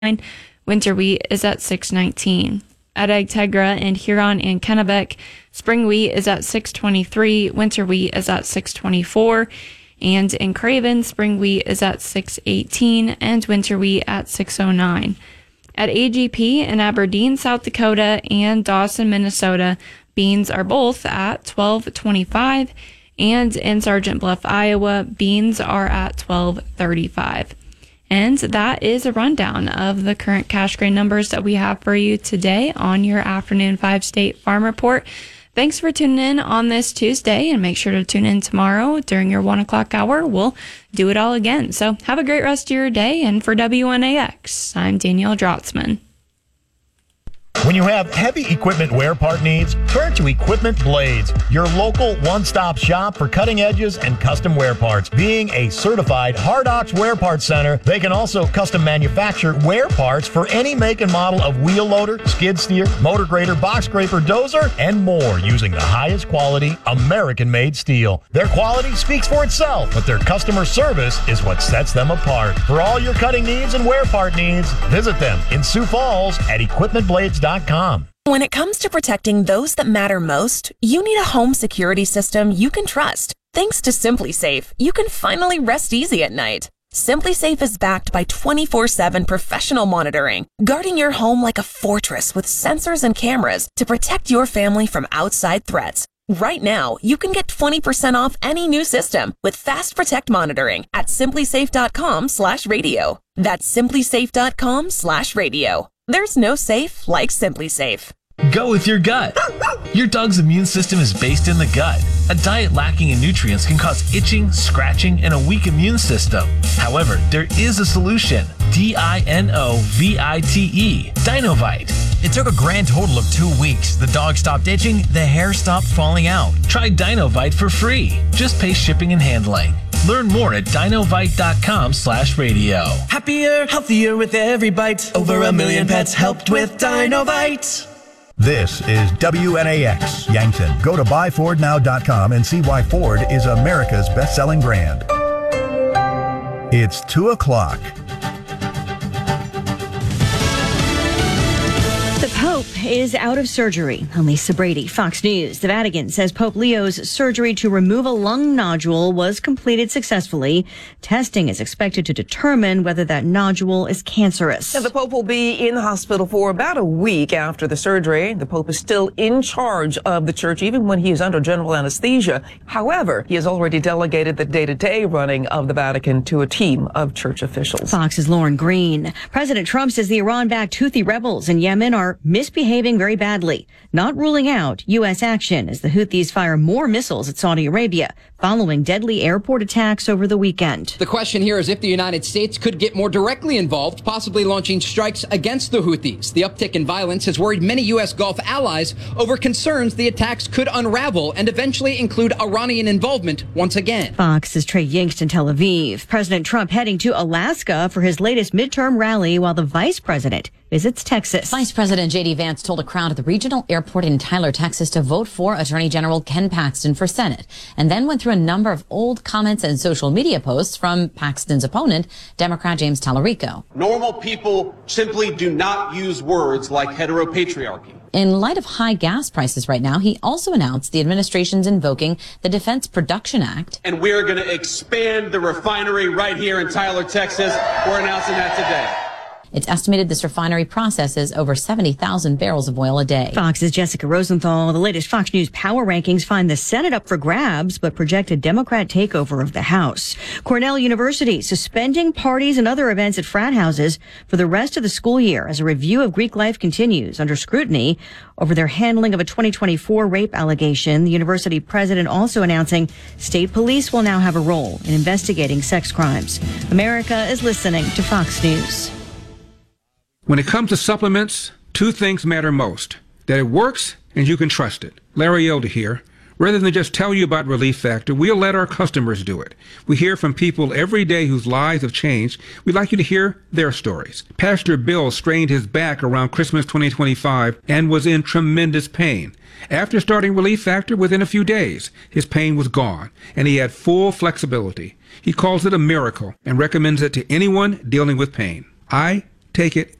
Winter wheat is at $6.19. At Agtegra and Huron and Kennebec, spring wheat is at $6.23. Winter wheat is at $6.24. And in Craven, spring wheat is at $6.18 and winter wheat at $6.09. At AGP in Aberdeen, South Dakota and Dawson, Minnesota, beans are both at $12.25. And in Sergeant Bluff, Iowa, beans are at $12.35. And that is a rundown of the current cash grain numbers that we have for you today on your afternoon 5-State Farm Report. Thanks for tuning in on this Tuesday, and make sure to tune in tomorrow during your 1 o'clock hour. We'll do it all again. So have a great rest of your day. And for WNAX, I'm Danielle Drotzman. When you have heavy equipment wear part needs, turn to Equipment Blades, your local one-stop shop for cutting edges and custom wear parts. Being a certified Hard Ox wear parts center, they can also custom manufacture wear parts for any make and model of wheel loader, skid steer, motor grader, box scraper, dozer, and more using the highest quality American-made steel. Their quality speaks for itself, but their customer service is what sets them apart. For all your cutting needs and wear part needs, visit them in Sioux Falls at equipmentblades.com. When it comes to protecting those that matter most, you need a home security system you can trust. Thanks to SimpliSafe, you can finally rest easy at night. SimpliSafe is backed by 24/7 professional monitoring, guarding your home like a fortress with sensors and cameras to protect your family from outside threats. Right now, you can get 20% off any new system with Fast Protect monitoring at simplisafe.com/radio. That's simplisafe.com/radio. There's no safe like SimpliSafe. Go with your gut. Your dog's immune system is based in the gut. A diet lacking in nutrients can cause itching, scratching, and a weak immune system. However, there is a solution. DINOVITE. Dinovite. It took a grand total of 2 weeks. The dog stopped itching, the hair stopped falling out. Try Dinovite for free. Just pay shipping and handling. Learn more at dinovite.com/radio. Happier, healthier with every bite. Over 1 million pets helped with Dinovite. This is WNAX Yankton. Go to buyfordnow.com and see why Ford is America's best-selling brand. It's 2 o'clock. The Pope is out of surgery. I'm Lisa Brady, Fox News. The Vatican says Pope Leo's surgery to remove a lung nodule was completed successfully. Testing is expected to determine whether that nodule is cancerous. Now, the Pope will be in the hospital for about a week after the surgery. The Pope is still in charge of the church, even when he is under general anesthesia. However, he has already delegated the day-to-day running of the Vatican to a team of church officials. Fox's Lauren Green. President Trump says the Iran-backed Houthi rebels in Yemen are misbehaving very badly, not ruling out U.S. action as the Houthis fire more missiles at Saudi Arabia following deadly airport attacks over the weekend. The question here is if the United States could get more directly involved, possibly launching strikes against the Houthis. The uptick in violence has worried many U.S. Gulf allies over concerns the attacks could unravel and eventually include Iranian involvement once again. Fox's Trey Yingst in Tel Aviv. President Trump heading to Alaska for his latest midterm rally while the vice president visits Texas. Vice President J.D. Vance told a crowd at the regional airport in Tyler, Texas to vote for Attorney General Ken Paxton for Senate, and then went through a number of old comments and social media posts from Paxton's opponent, Democrat James Tallarico. Normal people simply do not use words like heteropatriarchy. In light of high gas prices right now, he also announced the administration's invoking the Defense Production Act. And we're going to expand the refinery right here in Tyler, Texas. We're announcing that today. It's estimated this refinery processes over 70,000 barrels of oil a day. Fox's Jessica Rosenthal. The latest Fox News power rankings find the Senate up for grabs, but project a Democrat takeover of the House. Cornell University suspending parties and other events at frat houses for the rest of the school year as a review of Greek life continues under scrutiny over their handling of a 2024 rape allegation. The university president also announcing state police will now have a role in investigating sex crimes. America is listening to Fox News. When it comes to supplements, two things matter most: that it works and you can trust it. Larry Elder here. Rather than just tell you about Relief Factor, we'll let our customers do it. We hear from people every day whose lives have changed. We'd like you to hear their stories. Pastor Bill strained his back around Christmas 2025 and was in tremendous pain. After starting Relief Factor, within a few days, his pain was gone, and he had full flexibility. He calls it a miracle and recommends it to anyone dealing with pain. I take it